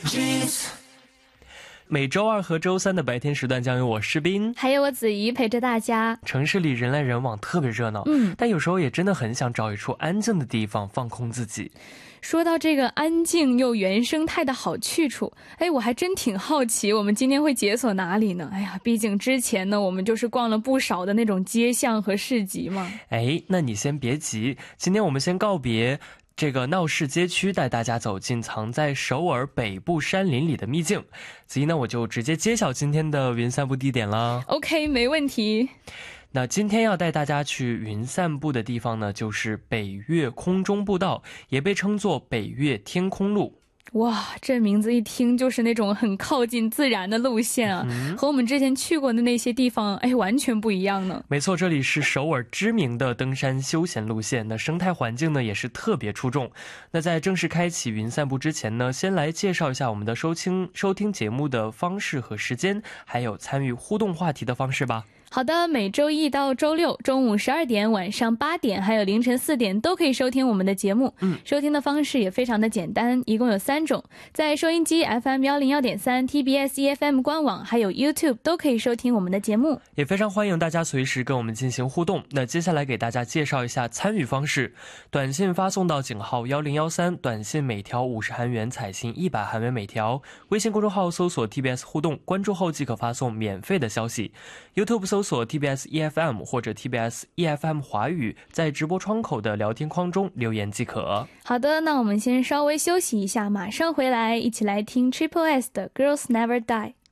每周二和周三的白天时段将由我诗斌还有我子怡陪着大家。 城市里人来人往特别热闹，但有时候也真的很想找一处安静的地方放空自己。 说到这个安静又原生态的好去处，我还真挺好奇我们今天会解锁哪里呢？毕竟之前呢我们就是逛了不少的那种街巷和市集嘛。 那你先别急，今天我们先告别这个闹市街区，带大家走进藏在首尔北部山林里的秘境。子怡呢，我就直接揭晓今天的云散步地点了。 OK， 没问题。 那今天要带大家去云散步的地方呢，就是北岳空中步道，也被称作北岳天空路。 哇，这名字一听就是那种很靠近自然的路线啊，和我们之前去过的那些地方完全不一样呢。 没错，这里是首尔知名的登山休闲路线，那生态环境呢也是特别出众。那在正式开启云散步之前呢，先来介绍一下我们的收听节目的方式和时间，还有参与互动话题的方式吧。 好的，每周一到周六中午12点、晚上8点还有凌晨4点都可以收听我们的节目。收听的方式也非常的简单，一共有3种，在收音机 FM101.3、 TBS EFM 官网还有 YouTube 都可以收听我们的节目。 也非常欢迎大家随时跟我们进行互动。那接下来给大家介绍一下参与方式，短信发送到井号1013，短信每条50韩元，彩信100韩元每条。微信公众号搜索 TBS 互动，关注后即可发送免费的消息。 YouTube 搜索 TBS EFM 或者 TBS EFM 华语，在直播窗口的聊天框中留言即可。 好的，那我们先稍微休息一下，马上回来一起来听 Triple S 的 Girls Never Die。